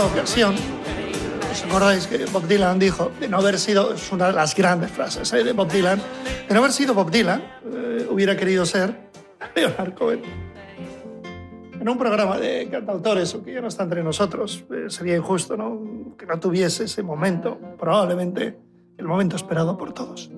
ocasión, ¿os acordáis que Bob Dylan dijo, de no haber sido, es una de las grandes frases de Bob Dylan, de no haber sido Bob Dylan, hubiera querido ser Leonard Cohen? En un programa de cantautores, que ya no está entre nosotros, sería injusto, ¿no?, que no tuviese ese momento, probablemente el momento esperado por todos.